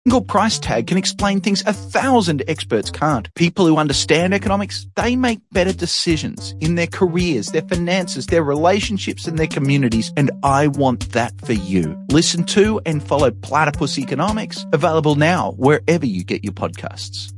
Single price tag can explain things 1,000 experts can't. People who understand economics, they make better decisions in their careers, their finances, their relationships, and their communities. And I want that for you. Listen to and follow Platypus Economics, available now wherever you get your podcasts.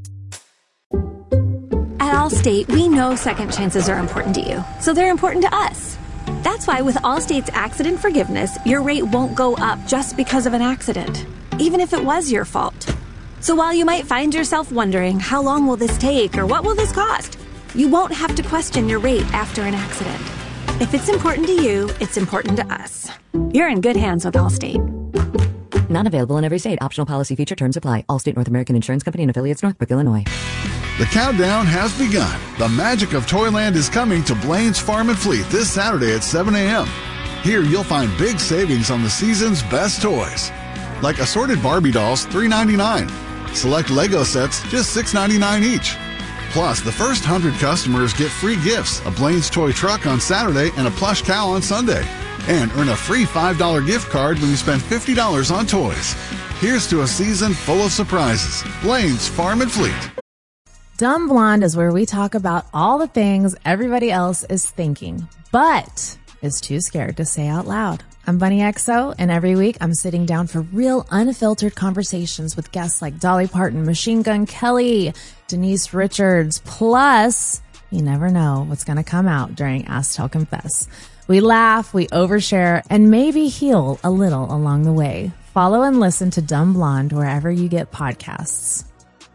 At Allstate, we know second chances are important to you, so they're important to us. That's why with Allstate's accident forgiveness, your rate won't go up just because of an accident, even if it was your fault. So while you might find yourself wondering, how long will this take or what will this cost? You won't have to question your rate after an accident. If it's important to you, it's important to us. You're in good hands with Allstate. Not available in every state. Optional policy feature terms apply. Allstate North American Insurance Company and affiliates, Northbrook, Illinois. The countdown has begun. The magic of Toyland is coming to Blaine's Farm and Fleet this Saturday at 7 a.m. Here you'll find big savings on the season's best toys, like assorted Barbie dolls, $3.99. Select Lego sets, just $6.99 each. Plus, the first 100 customers get free gifts, a Blaine's toy truck on Saturday and a plush cow on Sunday. And earn a free $5 gift card when you spend $50 on toys. Here's to a season full of surprises. Blaine's Farm and Fleet. Dumb Blonde is where we talk about all the things everybody else is thinking, but is too scared to say out loud. I'm Bunny XO, and every week I'm sitting down for real unfiltered conversations with guests like Dolly Parton, Machine Gun Kelly, Denise Richards, plus you never know what's going to come out during Ask Tell Confess. We laugh, we overshare, and maybe heal a little along the way. Follow and listen to Dumb Blonde wherever you get podcasts.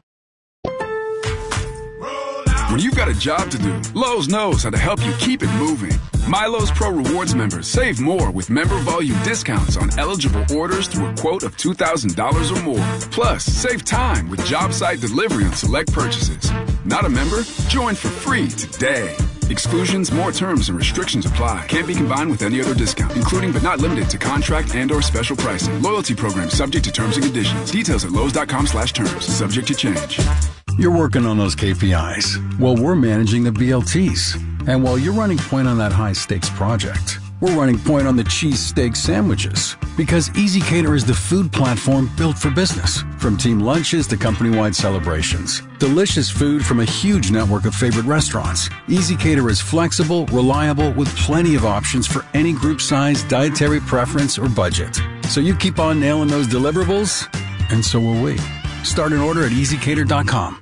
When you've got a job to do, Lowe's knows how to help you keep it moving. My Lowe's Pro Rewards members save more with member volume discounts on eligible orders through a quote of $2,000 or more. Plus, save time with job site delivery on select purchases. Not a member? Join for free today. Exclusions, more terms, and restrictions apply. Can't be combined with any other discount, including but not limited to contract and or special pricing. Loyalty program subject to terms and conditions. Details at Lowe's.com/terms. Subject to change. You're working on those KPIs. Well, we're managing the BLTs. And while you're running point on that high-stakes project, we're running point on the cheesesteak sandwiches. Because ezCater is the food platform built for business. From team lunches to company-wide celebrations. Delicious food from a huge network of favorite restaurants. ezCater is flexible, reliable, with plenty of options for any group size, dietary preference, or budget. So you keep on nailing those deliverables, and so will we. Start an order at ezcater.com.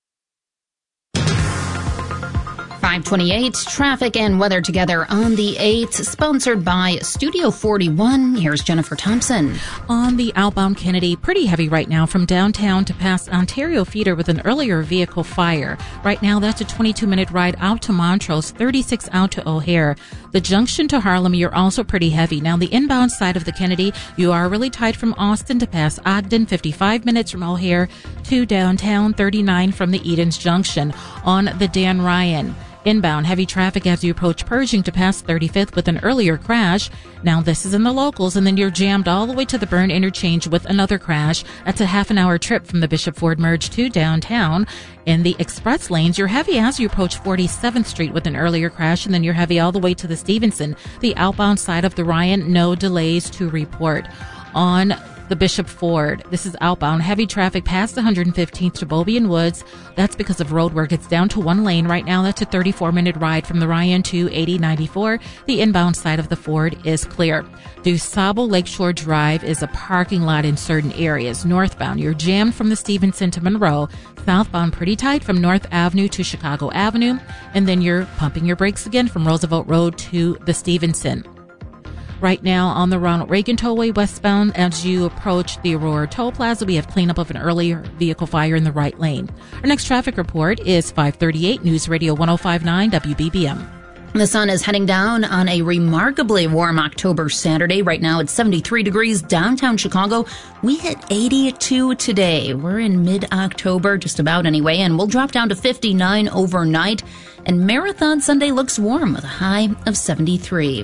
528, traffic and weather together on the 8th, sponsored by Studio 41. Here's Jennifer Thompson. On the outbound Kennedy, pretty heavy right now from downtown to past Ontario Feeder with an earlier vehicle fire. Right now, that's a 22-minute ride out to Montrose, 36 out to O'Hare. The junction to Harlem, you're also pretty heavy. Now, the inbound side of the Kennedy, you are really tight from Austin to past Ogden, 55 minutes from O'Hare to downtown, 39 from the Edens Junction. On the Dan Ryan, inbound heavy traffic as you approach Pershing to past 35th with an earlier crash. Now this is in the locals, and then you're jammed all the way to the Byrne interchange with another crash. That's a half-an-hour trip from the Bishop Ford merge to downtown. In the express lanes, you're heavy as you approach 47th Street with an earlier crash, and then you're heavy all the way to the Stevenson. The outbound side of the Ryan, no delays to report. On the Bishop Ford, this is outbound heavy traffic past 115th to Bobby and Woods. That's because of road work. It's down to one lane right now. That's a 34-minute ride from the Ryan to 8094. The inbound side of the Ford is clear. DuSable Lakeshore Drive is a parking lot in certain areas. Northbound, you're jammed from the Stevenson to Monroe. Southbound, pretty tight from North Avenue to Chicago Avenue. And then you're pumping your brakes again from Roosevelt Road to the Stevenson. Right now on the Ronald Reagan Tollway westbound, as you approach the Aurora Toll Plaza, we have cleanup of an earlier vehicle fire in the right lane. Our next traffic report is 538 News Radio 105.9 WBBM. The sun is heading down on a remarkably warm October Saturday. Right now it's 73 degrees downtown Chicago. We hit 82 today. We're in mid-October, just about anyway, and we'll drop down to 59 overnight. And Marathon Sunday looks warm with a high of 73.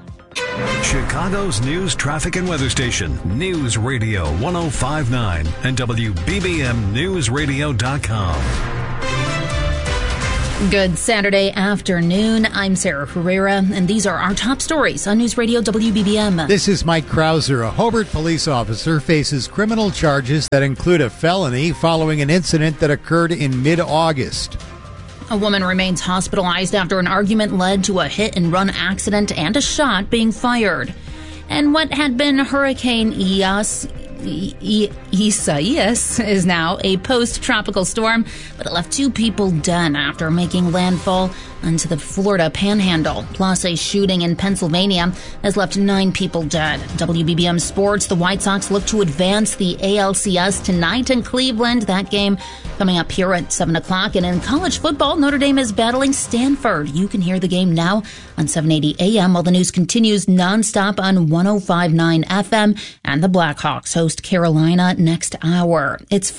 Chicago's news, traffic, and weather station, News Radio 105.9 and WBBMNewsRadio.com. Good Saturday afternoon. I'm Sarah Herrera, and these are our top stories on News Radio WBBM. This is Mike Krauser. A Hobart police officer faces criminal charges that include a felony following an incident that occurred in mid-August. A woman remains hospitalized after an argument led to a hit-and-run accident and a shot being fired. And what had been Hurricane Isaias is now a post-tropical storm, but it left 2 people dead after making landfall into the Florida Panhandle. Plus, a shooting in Pennsylvania has left 9 people dead. WBBM Sports, the White Sox look to advance the ALCS tonight in Cleveland. That game coming up here at 7 o'clock. And in college football, Notre Dame is battling Stanford. You can hear the game now on 780 AM, while the news continues nonstop on 105.9 FM. And the Blackhawks host Carolina next hour. It's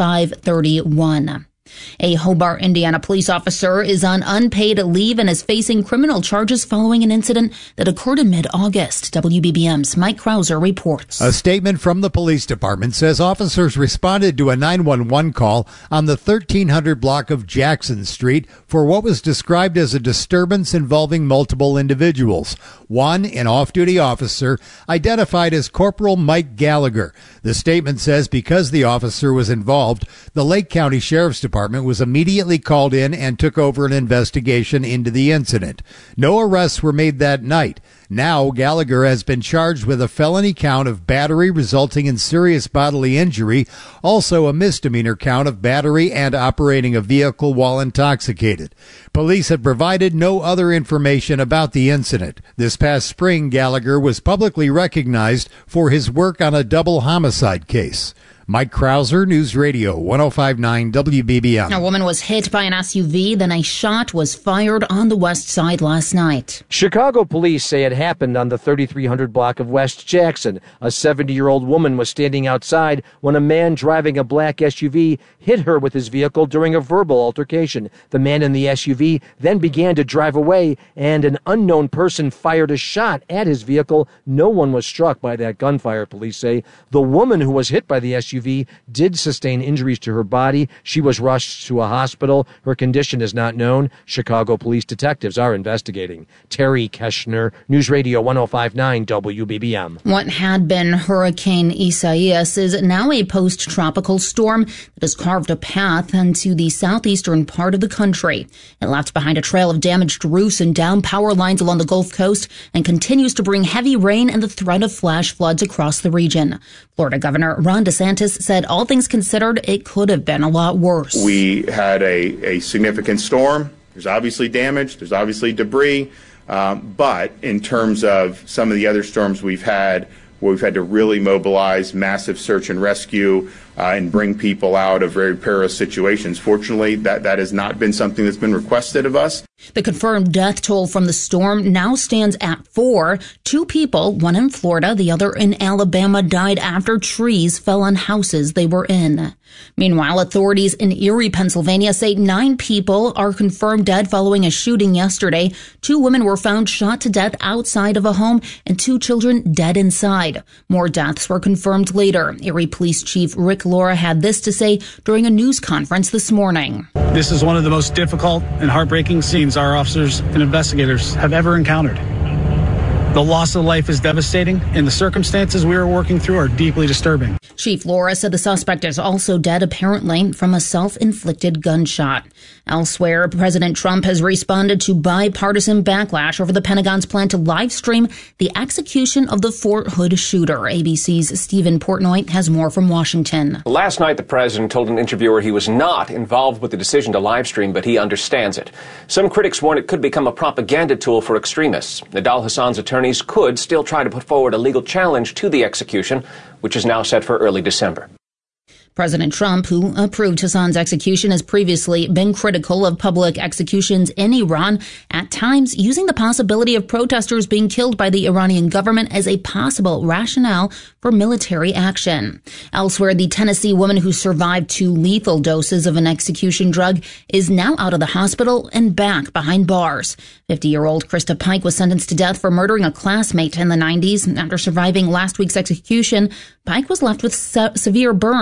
5:31. A Hobart, Indiana police officer is on unpaid leave and is facing criminal charges following an incident that occurred in mid-August. WBBM's Mike Krauser reports. A statement from the police department says officers responded to a 911 call on the 1300 block of Jackson Street for what was described as a disturbance involving multiple individuals. One, an off-duty officer, identified as Corporal Mike Gallagher. The statement says because the officer was involved, the Lake County Sheriff's Department was immediately called in and took over an investigation into the incident. No arrests were made that night. Now, Gallagher has been charged with a felony count of battery resulting in serious bodily injury, also a misdemeanor count of battery and operating a vehicle while intoxicated. Police have provided no other information about the incident. This past spring, Gallagher was publicly recognized for his work on a double homicide case. Mike Krauser, News Radio 105.9 WBBM. A woman was hit by an SUV, then a shot was fired on the west side last night. Chicago police say it happened on the 3300 block of West Jackson. A 70-year-old woman was standing outside when a man driving a black SUV hit her with his vehicle during a verbal altercation. The man in the SUV then began to drive away, and an unknown person fired a shot at his vehicle. No one was struck by that gunfire, police say. The woman who was hit by the SUV did sustain injuries to her body. She was rushed to a hospital. Her condition is not known. Chicago police detectives are investigating. Terry Keschner, News Radio 105.9 WBBM. What had been Hurricane Isaias is now a post-tropical storm that has carved a path into the southeastern part of the country. It left behind a trail of damaged roofs and down power lines along the Gulf Coast and continues to bring heavy rain and the threat of flash floods across the region. Florida Governor Ron DeSantis said all things considered, it could have been a lot worse. We had a significant storm. There's obviously damage. There's obviously debris. But in terms of some of the other storms we've had, where we've had to really mobilize massive search and rescue and bring people out of very perilous situations, fortunately, that has not been something that's been requested of us. The confirmed death toll from the storm now stands at 4. 2 people, one in Florida, the other in Alabama, died after trees fell on houses they were in. Meanwhile, authorities in Erie, Pennsylvania say 9 people are confirmed dead following a shooting yesterday. 2 women were found shot to death outside of a home and 2 children dead inside. More deaths were confirmed later. Erie Police Chief Rick Laura had this to say during a news conference this morning. This is one of the most difficult and heartbreaking scenes our officers and investigators have ever encountered. The loss of life is devastating, and the circumstances we are working through are deeply disturbing. Chief Laura said the suspect is also dead, apparently, from a self-inflicted gunshot. Elsewhere, President Trump has responded to bipartisan backlash over the Pentagon's plan to live stream the execution of the Fort Hood shooter. ABC's Stephen Portnoy has more from Washington. Last night, the president told an interviewer he was not involved with the decision to live stream, but he understands it. Some critics warn it could become a propaganda tool for extremists. Nidal Hassan's attorneys could still try to put forward a legal challenge to the execution, which is now set for early December. President Trump, who approved Hassan's execution, has previously been critical of public executions in Iran, at times using the possibility of protesters being killed by the Iranian government as a possible rationale for military action. Elsewhere, the Tennessee woman who survived 2 lethal doses of an execution drug is now out of the hospital and back behind bars. 50-year-old Krista Pike was sentenced to death for murdering a classmate in the 90s. After surviving last week's execution, Pike was left with severe burns and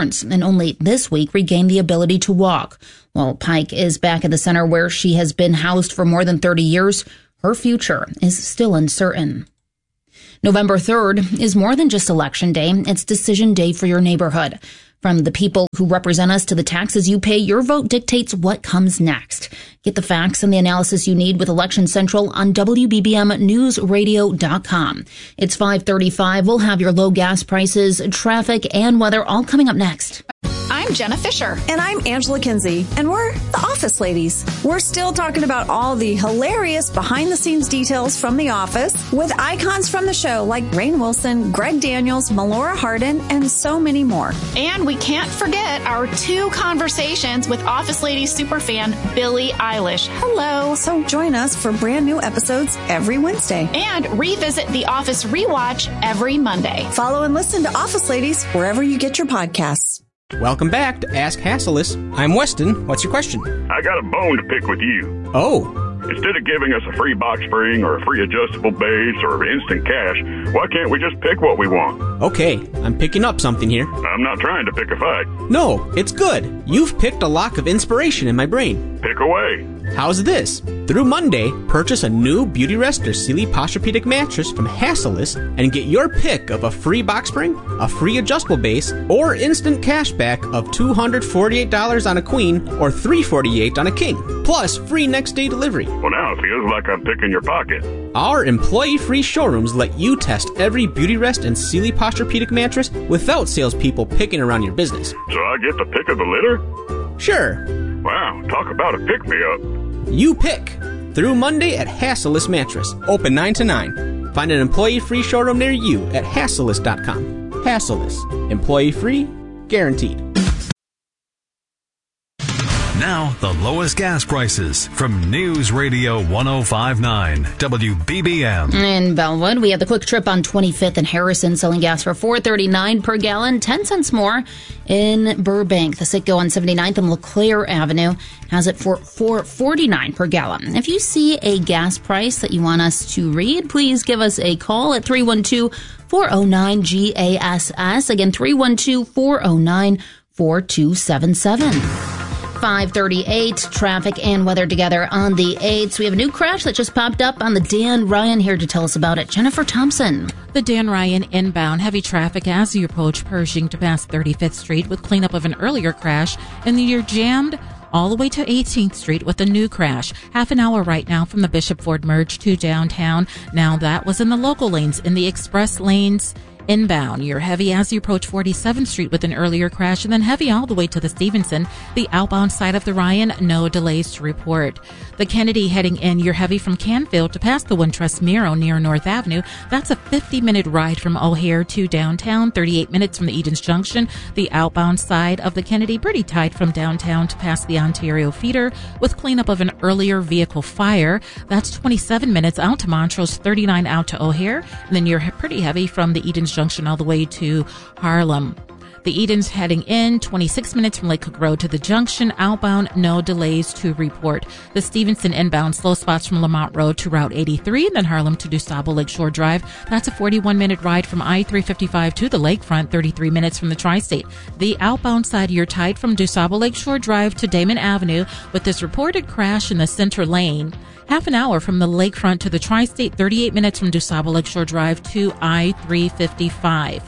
only this week regained the ability to walk. While Pike is back at the center where she has been housed for more than 30 years, her future is still uncertain. November 3rd is more than just Election Day. It's decision day for your neighborhood. From the people who represent us to the taxes you pay, your vote dictates what comes next. Get the facts and the analysis you need with Election Central on WBBMNewsRadio.com. It's 5:35. We'll have your low gas prices, traffic, and weather all coming up next. I'm Jenna Fisher. And I'm Angela Kinsey. And we're the Office Ladies. We're still talking about all the hilarious behind-the-scenes details from The Office with icons from the show like Rainn Wilson, Greg Daniels, Melora Hardin, and so many more. And we can't forget our 2 conversations with Office Ladies superfan Billie Eilish. Hello. So join us for brand new episodes every Wednesday. And revisit The Office Rewatch every Monday. Follow and listen to Office Ladies wherever you get your podcasts. Welcome back to Ask Hasselus. I'm Weston. What's your question? I got a bone to pick with you. Oh. Instead of giving us a free box spring or a free adjustable base or instant cash, why can't we just pick what we want? Okay, I'm picking up something here. I'm not trying to pick a fight. No, it's good. You've picked a lock of inspiration in my brain. Pick away. How's this? Through Monday, purchase a new Beautyrest or Sealy Posturepedic mattress from Hasselus and get your pick of a free box spring, a free adjustable base, or instant cash back of $248 on a queen or $348 on a king, plus free next day delivery. Well, now it feels like I'm picking your pocket. Our employee-free showrooms let you test every Beautyrest and Sealy Posturepedic mattress without salespeople picking around your business. So I get the pick of the litter? Sure. Wow, talk about a pick-me-up. You pick. Through Monday at Hasselus Mattress. Open 9 to 9. Find an employee-free showroom near you at Hasselus.com. Hasselus. Employee-free. Guaranteed. Now, the lowest gas prices from News Radio 105.9 WBBM. In Bellwood, we have the Quick Trip on 25th and Harrison selling gas for $4.39 per gallon, 10 cents more. In Burbank, the Citgo on 79th and LeClaire Avenue has it for $4.49 per gallon. If you see a gas price that you want us to read, please give us a call at 312-409-GASS. Again, 312-409-4277. 5:38, traffic and weather together on the 8th. We have a new crash that just popped up on the Dan Ryan. Here to tell us about it, Jennifer Thompson. The Dan Ryan inbound, heavy traffic as you approach Pershing to pass 35th Street with cleanup of an earlier crash, and you're jammed all the way to 18th Street with a new crash. Half an hour right now from the Bishop Ford merge to downtown. Now that was in the local lanes. In the express lanes, inbound, you're heavy as you approach 47th Street with an earlier crash, and then heavy all the way to the Stevenson. The outbound side of the Ryan, no delays to report. The Kennedy heading in, you're heavy from Canfield to past the Wintrust Miro near North Avenue. That's a 50-minute ride from O'Hare to downtown, 38 minutes from the Edens Junction. The outbound side of the Kennedy, pretty tight from downtown to past the Ontario feeder with cleanup of an earlier vehicle fire. That's 27 minutes out to Montrose, 39 out to O'Hare. And then you're pretty heavy from the Edens Junction all the way to Harlem. The Edens heading in, 26 minutes from Lake Cook Road to the Junction. Outbound, no delays to report. The Stevenson inbound, slow spots from Lamont Road to Route 83, and then Harlem to DuSable Lakeshore Drive. That's a 41-minute ride from I-355 to the lakefront, 33 minutes from the Tri-State. The outbound side, you're tight from DuSable Lakeshore Drive to Damon Avenue with this reported crash in the center lane. Half an hour from the lakefront to the Tri-State, 38 minutes from DuSable Lakeshore Drive to I-355.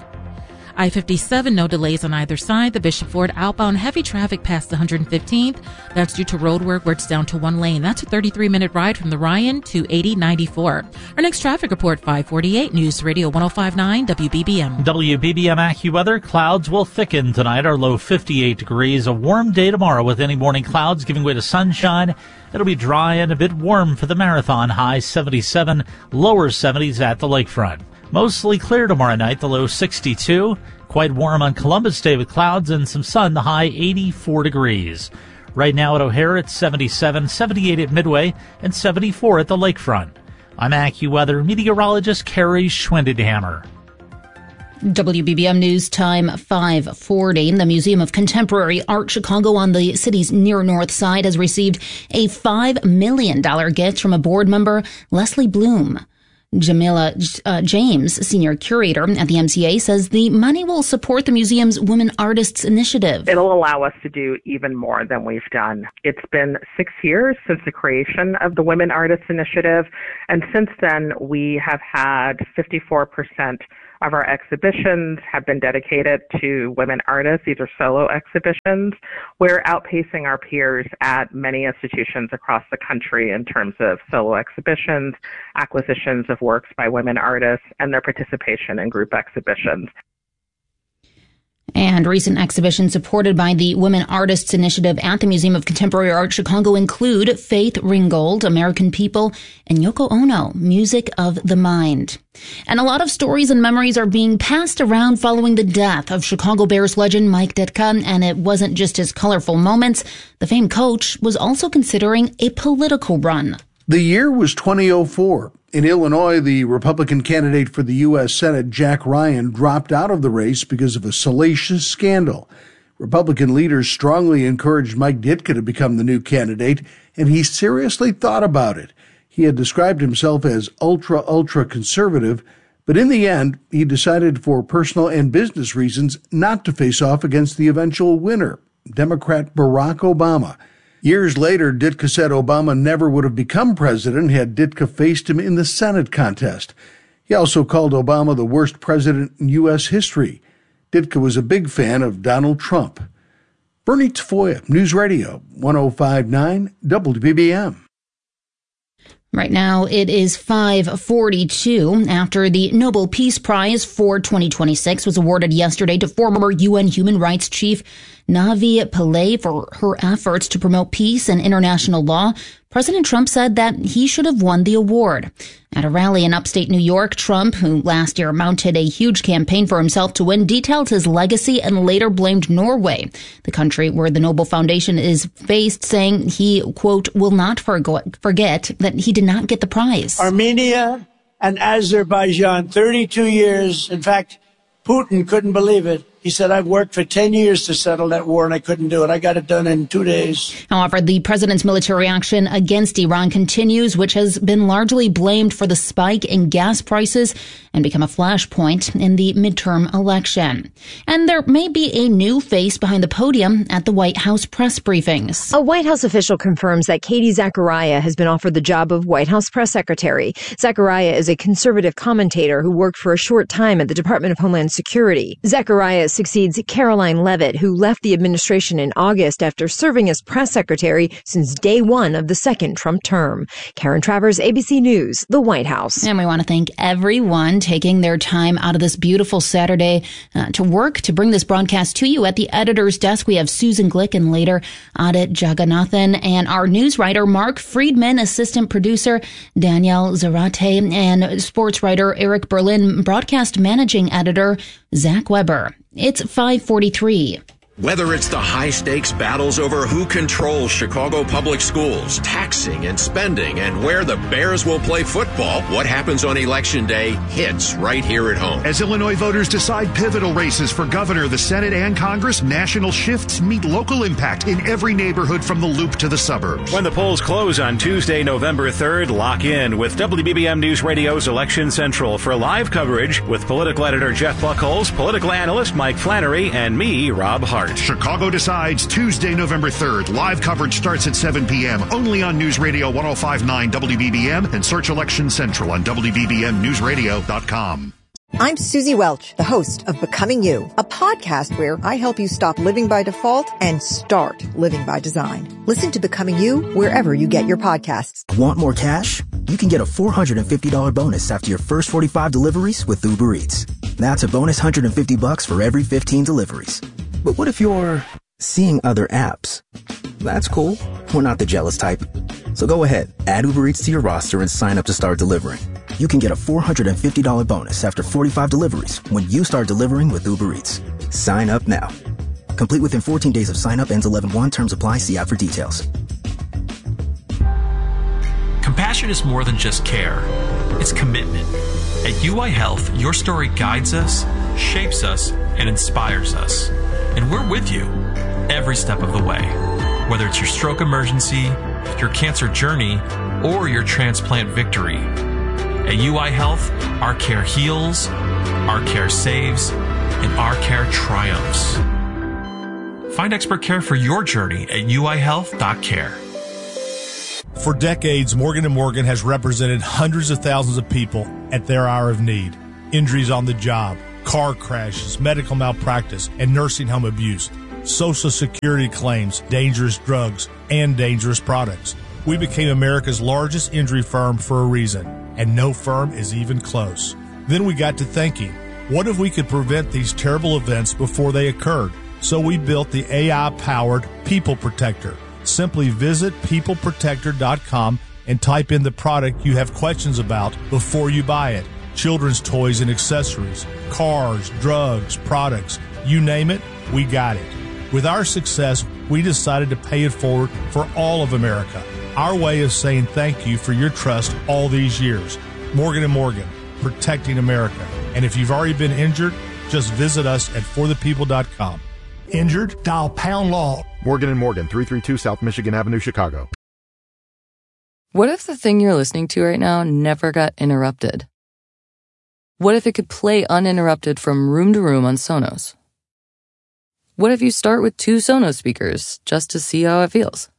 I-57, no delays on either side. The Bishop Ford outbound, heavy traffic past the 115th. That's due to road work where it's down to one lane. That's a 33-minute ride from the Ryan to 8094. Our next traffic report, 548, News Radio 105.9 WBBM. WBBM AccuWeather, clouds will thicken tonight. Our low 58 degrees. A warm day tomorrow with any morning clouds giving way to sunshine. It'll be dry and a bit warm for the marathon. High 77, lower 70s at the lakefront. Mostly clear tomorrow night, the low 62. Quite warm on Columbus Day with clouds and some sun, the high 84 degrees. Right now at O'Hare, it's 77, 78 at Midway, and 74 at the lakefront. I'm AccuWeather meteorologist Carrie Schwindenhammer. WBBM News Time 5:40. The Museum of Contemporary Art Chicago on the city's near north side has received a $5 million gift from a board member, Leslie Bloom. Jamila James, senior curator at the MCA, says the money will support the museum's Women Artists Initiative. It'll allow us to do even more than we've done. It's been 6 years since the creation of the Women Artists Initiative, and since then we have had 54% of our exhibitions have been dedicated to women artists. These are solo exhibitions. We're outpacing our peers at many institutions across the country in terms of solo exhibitions, acquisitions of works by women artists, and their participation in group exhibitions. And recent exhibitions supported by the Women Artists Initiative at the Museum of Contemporary Art Chicago include Faith Ringgold, American People, and Yoko Ono, Music of the Mind. And a lot of stories and memories are being passed around following the death of Chicago Bears legend Mike Ditka, and it wasn't just his colorful moments. The famed coach was also considering a political run. The year was 2004. In Illinois, the Republican candidate for the U.S. Senate, Jack Ryan, dropped out of the race because of a salacious scandal. Republican leaders strongly encouraged Mike Ditka to become the new candidate, and he seriously thought about it. He had described himself as ultra conservative, but in the end, he decided for personal and business reasons not to face off against the eventual winner, Democrat Barack Obama. Years later, Ditka said Obama never would have become president had Ditka faced him in the Senate contest. He also called Obama the worst president in U.S. history. Ditka was a big fan of Donald Trump. Bernie Tafoya, News Radio 105.9 WBBM. Right now, it is 5:42 after the Nobel Peace Prize for 2026 was awarded yesterday to former UN Human Rights Chief Navi Pillay for her efforts to promote peace and international law. President Trump said that he should have won the award. At a rally in upstate New York, Trump, who last year mounted a huge campaign for himself to win, detailed his legacy and later blamed Norway, the country where the Nobel Foundation is based, saying he, quote, will not forget that he did not get the prize. Armenia and Azerbaijan, 32 years. In fact, Putin couldn't believe it. He said, I've worked for 10 years to settle that war, and I couldn't do it. I got it done in 2 days. However, the president's military action against Iran continues, which has been largely blamed for the spike in gas prices and become a flashpoint in the midterm election. And there may be a new face behind the podium at the White House press briefings. A White House official confirms that Katie Zachariah has been offered the job of White House press secretary. Zachariah is a conservative commentator who worked for a short time at the Department of Homeland Security. Zachariah succeeds Caroline Leavitt, who left the administration in August after serving as press secretary since day one of the second Trump term. Karen Travers, ABC News, the White House. And we want to thank everyone taking their time out of this beautiful Saturday to work to bring this broadcast to you. At the editor's desk, we have Susan Glick and later Adit Jagannathan, and our news writer Mark Friedman, assistant producer Danielle Zarate, and sports writer Eric Berlin, broadcast managing editor Zach Weber. It's 5:43. Whether it's the high-stakes battles over who controls Chicago public schools, taxing and spending, and where the Bears will play football, what happens on Election Day hits right here at home. As Illinois voters decide pivotal races for governor, the Senate, and Congress, national shifts meet local impact in every neighborhood from the Loop to the suburbs. When the polls close on Tuesday, November 3rd, lock in with WBBM News Radio's Election Central for live coverage with political editor Jeff Buchholz, political analyst Mike Flannery, and me, Rob Hart. Chicago Decides, Tuesday, November 3rd. Live coverage starts at 7 p.m. only on News Radio 105.9 WBBM and search Election Central on WBBMNewsRadio.com. I'm Susie Welch, the host of Becoming You, a podcast where I help you stop living by default and start living by design. Listen to Becoming You wherever you get your podcasts. Want more cash? You can get a $450 bonus after your first 45 deliveries with Uber Eats. That's a bonus $150 for every 15 deliveries. But what if you're seeing other apps? That's cool. We're not the jealous type. So go ahead, add Uber Eats to your roster and sign up to start delivering. You can get a $450 bonus after 45 deliveries when you start delivering with Uber Eats. Sign up now. Complete within 14 days of sign up, ends 11/1. Terms apply. See app for details. Compassion is more than just care. It's commitment. At UI Health, your story guides us, shapes us, and inspires us. And we're with you every step of the way. Whether it's your stroke emergency, your cancer journey, or your transplant victory. At UI Health, our care heals, our care saves, and our care triumphs. Find expert care for your journey at uihealth.care. For decades, Morgan & Morgan has represented hundreds of thousands of people at their hour of need. Injuries on the job, car crashes, medical malpractice, and nursing home abuse, Social Security claims, dangerous drugs, and dangerous products. We became America's largest injury firm for a reason, and no firm is even close. Then we got to thinking, what if we could prevent these terrible events before they occurred? So we built the AI-powered People Protector. Simply visit peopleprotector.com and type in the product you have questions about before you buy it. Children's toys and accessories, cars, drugs, products, you name it, we got it. With our success, we decided to pay it forward for all of America. Our way of saying thank you for your trust all these years. Morgan & Morgan, protecting America. And if you've already been injured, just visit us at forthepeople.com. Injured? Dial pound law. Morgan & Morgan, 332 South Michigan Avenue, Chicago. What if the thing you're listening to right now never got interrupted? What if it could play uninterrupted from room to room on Sonos? What if you start with 2 Sonos speakers just to see how it feels?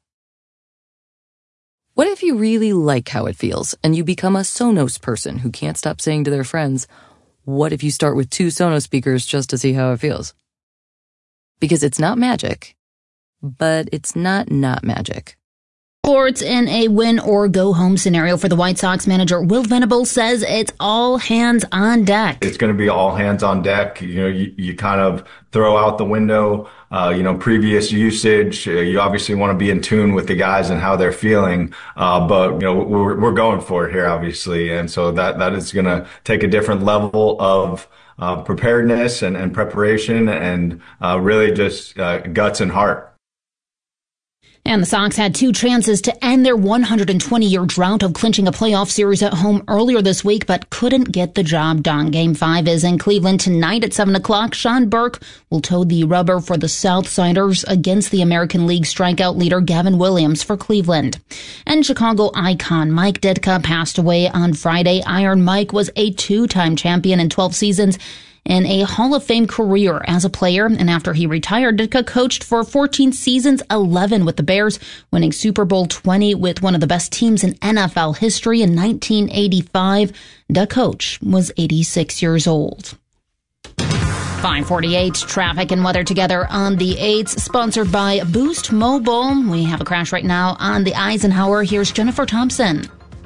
What if you really like how it feels and you become a Sonos person who can't stop saying to their friends, what if you start with 2 Sonos speakers just to see how it feels? Because it's not magic, but it's not magic. Sports in a win-or-go-home scenario for the White Sox manager. Will Venable says it's all hands on deck. It's going to be all hands on deck. You know, you kind of throw out the window, previous usage. You obviously want to be in tune with the guys and how they're feeling. But, we're going for it here, obviously. And so that is going to take a different level of preparedness and preparation and really just guts and heart. And the Sox had 2 chances to end their 120-year drought of clinching a playoff series at home earlier this week, but couldn't get the job done. Game 5 is in Cleveland tonight at 7 o'clock. Sean Burke will toe the rubber for the Southsiders against the American League strikeout leader Gavin Williams for Cleveland. And Chicago icon Mike Ditka passed away on Friday. Iron Mike was a 2-time champion in 12 seasons and a Hall of Fame career as a player. And after he retired, Ditka coached for 14 seasons, 11 with the Bears, winning Super Bowl 20 with one of the best teams in NFL history in 1985. The coach was 86 years old. 5:48, traffic and weather together on the 8s, sponsored by Boost Mobile. We have a crash right now on the Eisenhower. Here's Jennifer Thompson.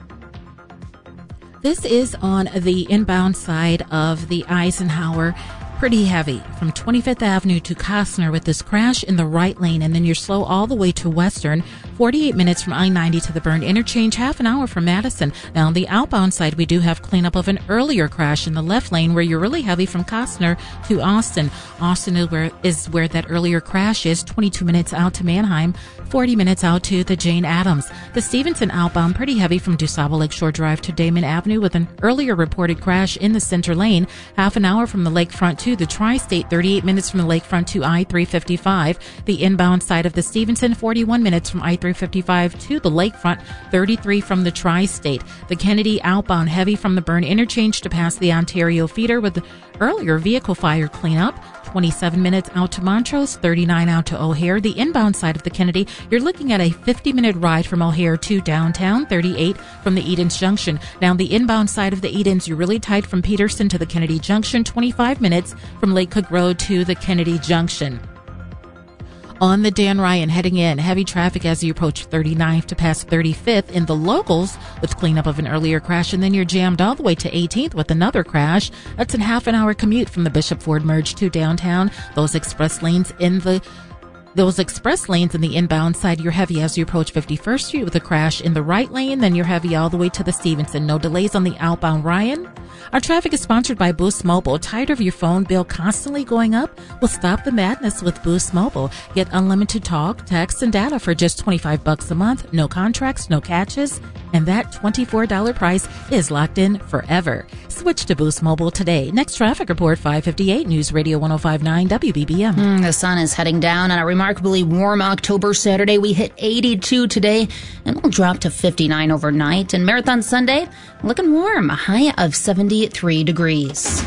This is on the inbound side of the Eisenhower. Pretty heavy from 25th Avenue to Costner with this crash in the right lane, and then you're slow all the way to Western. 48 minutes from I-90 to the Byrne Interchange, half an hour from Madison. Now on the outbound side, we do have cleanup of an earlier crash in the left lane where you're really heavy from Costner to Austin. Austin is where that earlier crash is, 22 minutes out to Manheim, 40 minutes out to the Jane Addams. The Stevenson outbound pretty heavy from DuSable Lakeshore Drive to Damon Avenue with an earlier reported crash in the center lane, half an hour from the Lakefront to the Tri-State, 38 minutes from the Lakefront to I-355. The inbound side of the Stevenson, 41 minutes from I-355 to the Lakefront, 33 from the Tri-State. The Kennedy outbound heavy from the Byrne Interchange to pass the Ontario feeder with the earlier vehicle fire cleanup. 27 minutes out to Montrose, 39 out to O'Hare. The inbound side of the Kennedy, you're looking at a 50-minute ride from O'Hare to downtown, 38 from the Edens Junction. Now, the inbound side of the Edens, you're really tight from Peterson to the Kennedy Junction, 25 minutes from Lake Cook Road to the Kennedy Junction. On the Dan Ryan heading in, heavy traffic as you approach 39th to past 35th in the locals with cleanup of an earlier crash, and then you're jammed all the way to 18th with another crash. That's a half an hour commute from the Bishop Ford merge to downtown. Those express lanes in the inbound side, you're heavy as you approach 51st Street with a crash in the right lane. Then you're heavy all the way to the Stevenson. No delays on the outbound Ryan. Our traffic is sponsored by Boost Mobile. Tired of your phone bill constantly going up? Well, stop the madness with Boost Mobile. Get unlimited talk, text, and data for just $25 a month. No contracts, no catches. And that $24 price is locked in forever. Switch to Boost Mobile today. Next traffic report, 5:58, News Radio 105.9 WBBM. The sun is heading down, and a remarkable remarkably warm October Saturday. We hit 82 today, and we'll drop to 59 overnight. And Marathon Sunday, looking warm, a high of 73 degrees.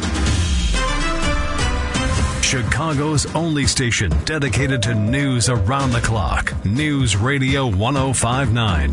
Chicago's only station dedicated to news around the clock. News Radio 1059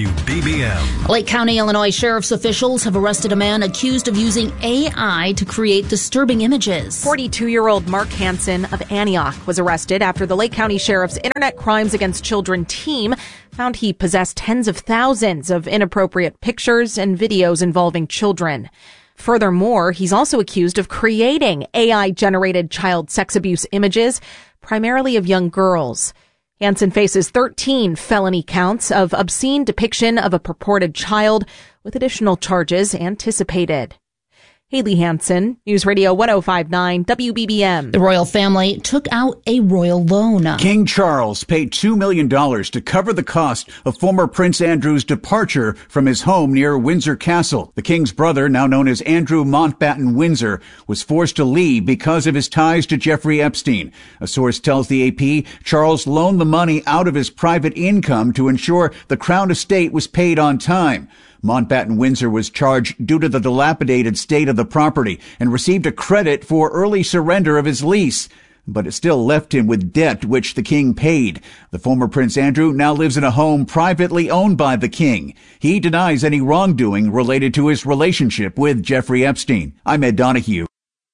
WBBM. Lake County, Illinois sheriff's officials have arrested a man accused of using AI to create disturbing images. 42-year-old Mark Hansen of Antioch was arrested after the Lake County Sheriff's Internet Crimes Against Children team found he possessed tens of thousands of inappropriate pictures and videos involving children. Furthermore, he's also accused of creating AI-generated child sex abuse images, primarily of young girls. Hansen faces 13 felony counts of obscene depiction of a purported child, with additional charges anticipated. Haley Hansen, News Radio 1059 WBBM. The royal family took out a royal loan. King Charles paid $2 million to cover the cost of former Prince Andrew's departure from his home near Windsor Castle. The king's brother, now known as Andrew Mountbatten Windsor, was forced to leave because of his ties to Jeffrey Epstein. A source tells the AP Charles loaned the money out of his private income to ensure the Crown estate was paid on time. Mountbatten Windsor was charged due to the dilapidated state of the property and received a credit for early surrender of his lease. But it still left him with debt which the king paid. The former Prince Andrew now lives in a home privately owned by the king. He denies any wrongdoing related to his relationship with Jeffrey Epstein. I'm Ed Donahue.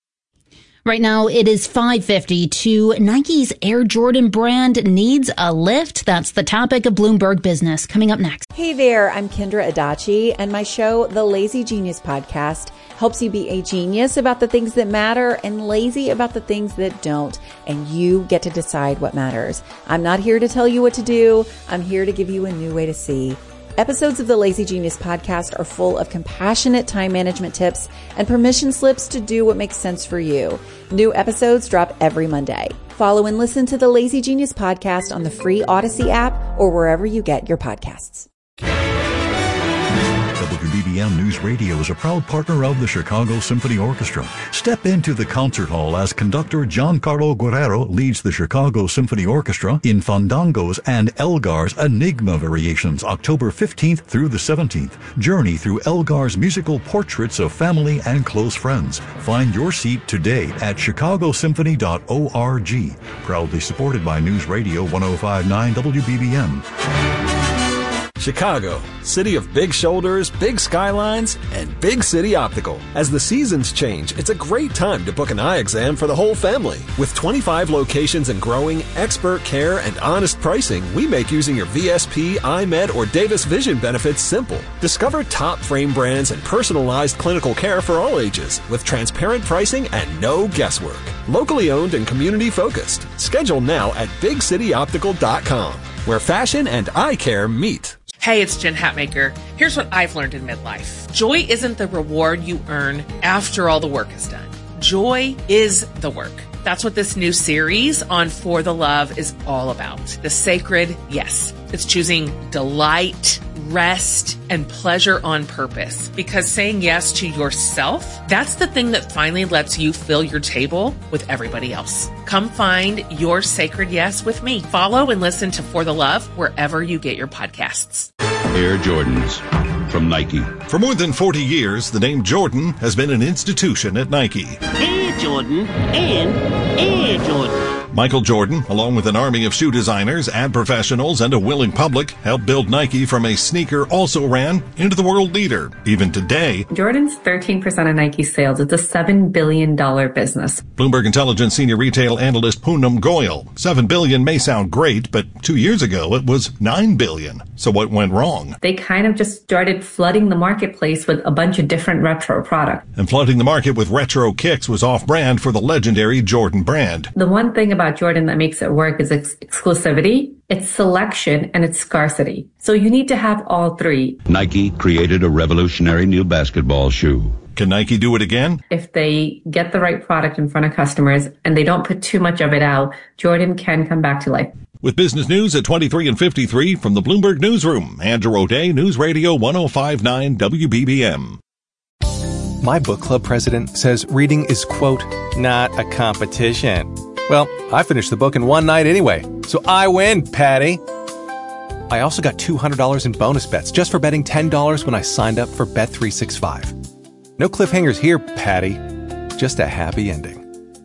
Right now, it is 5:52. Nike's Air Jordan brand needs a lift. That's the topic of Bloomberg Business. Coming up next. Hey there, I'm Kendra Adachi, and my show, The Lazy Genius Podcast, helps you be a genius about the things that matter and lazy about the things that don't. And you get to decide what matters. I'm not here to tell you what to do. I'm here to give you a new way to see. Episodes of the Lazy Genius Podcast are full of compassionate time management tips and permission slips to do what makes sense for you. New episodes drop every Monday. Follow and listen to the Lazy Genius Podcast on the free Odyssey app or wherever you get your podcasts. WBBM News Radio is a proud partner of the Chicago Symphony Orchestra. Step into the concert hall as conductor Giancarlo Guerrero leads the Chicago Symphony Orchestra in Fandangos and Elgar's Enigma Variations, October 15th through the 17th. Journey through Elgar's musical portraits of family and close friends. Find your seat today at chicagosymphony.org. Proudly supported by News Radio 1059 WBBM. Chicago, city of big shoulders, big skylines, and Big City Optical. As the seasons change, it's a great time to book an eye exam for the whole family. With 25 locations and growing, expert care, and honest pricing, we make using your VSP, iMed, or Davis Vision benefits simple. Discover top frame brands and personalized clinical care for all ages, with transparent pricing and no guesswork. Locally owned and community focused. Schedule now at BigCityOptical.com, where fashion and eye care meet. Hey, it's Jen Hatmaker. Here's what I've learned in midlife. Joy isn't the reward you earn after all the work is done. Joy is the work. That's what this new series on For the Love is all about. The sacred yes. It's choosing delight, rest, and pleasure on purpose. Because saying yes to yourself, that's the thing that finally lets you fill your table with everybody else. Come find your sacred yes with me. Follow and listen to For the Love wherever you get your podcasts. Air Jordans from Nike. For more than 40 years, the name Jordan has been an institution at Nike. Air Jordan and Air Jordan. Michael Jordan, along with an army of shoe designers, ad professionals, and a willing public, helped build Nike from a sneaker also ran into the world leader. Even today, Jordan's 13% of Nike's sales. It's a $7 billion business. Bloomberg Intelligence senior retail analyst Poonam Goyal. $7 billion may sound great, but 2 years ago it was $9 billion. So what went wrong? They kind of just started flooding the marketplace with a bunch of different retro products. And flooding the market with retro kicks was off-brand for the legendary Jordan brand. The one thing about Jordan that makes it work is exclusivity, its selection, and its scarcity. So you need to have all three. Nike created a revolutionary new basketball shoe. Can Nike do it again? If they get the right product in front of customers and they don't put too much of it out, Jordan can come back to life. With business news at 23 and 53 from the Bloomberg Newsroom, Andrew O'Day, News Radio 1059 WBBM. My book club president says reading is, quote, not a competition. Well, I finished the book in one night anyway, so I win, Patty. I also got $200 in bonus bets just for betting $10 when I signed up for Bet365. No cliffhangers here, Patty. Just a happy ending.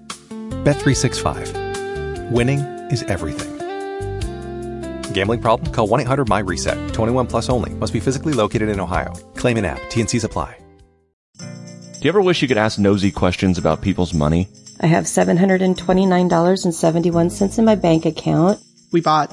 Bet365. Winning is everything. Gambling problem? Call 1-800-MY-RESET. 21 plus only. Must be physically located in Ohio. Claim in app. T&Cs apply. Do you ever wish you could ask nosy questions about people's money? I have $729.71 in my bank account. We bought